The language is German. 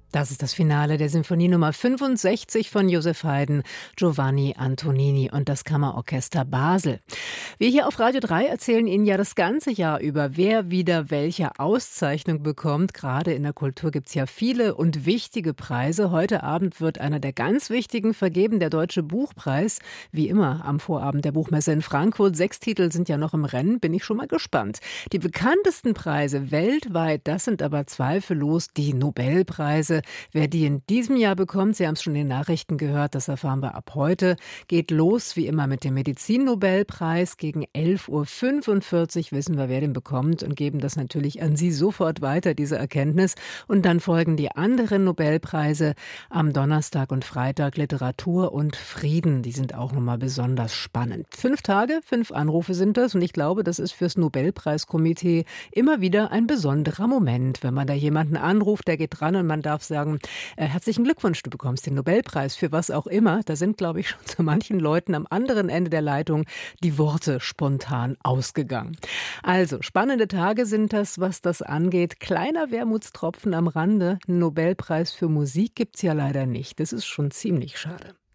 Das ist das Finale der Sinfonie Nummer 65 von Joseph Haydn, Giovanni Antonini und das Kammerorchester Basel. Wir hier auf Radio 3 erzählen Ihnen ja das ganze Jahr über, wer wieder welche Auszeichnung bekommt. Gerade in der Kultur gibt es ja viele und wichtige Preise. Heute Abend wird einer der ganz wichtigen vergeben, der Deutsche Buchpreis. Wie immer am Vorabend der Buchmesse in Frankfurt. 6 Titel sind ja noch im Rennen, bin ich schon mal gespannt. Die bekanntesten Preise weltweit, das sind aber zweifellos die Nobelpreise. Wer die in diesem Jahr bekommt, Sie haben es schon in den Nachrichten gehört, das erfahren wir ab heute, geht los wie immer mit dem Medizin-Nobelpreis. Gegen 11:45 Uhr wissen wir, wer den bekommt und geben das natürlich an Sie sofort weiter, diese Erkenntnis. Und dann folgen die anderen Nobelpreise am Donnerstag und Freitag, Literatur und Frieden. Die sind auch nochmal besonders spannend. 5 Tage, 5 Anrufe sind das und ich glaube, das ist fürs Nobelpreiskomitee immer wieder ein besonderer Moment, wenn man da jemanden anruft, der geht dran und man darf sagen, herzlichen Glückwunsch, du bekommst den Nobelpreis für was auch immer. Da sind, glaube ich, schon zu manchen Leuten am anderen Ende der Leitung die Worte spontan ausgegangen. Also, spannende Tage sind das, was das angeht. Kleiner Wermutstropfen am Rande. Einen Nobelpreis für Musik gibt's ja leider nicht. Das ist schon ziemlich schade.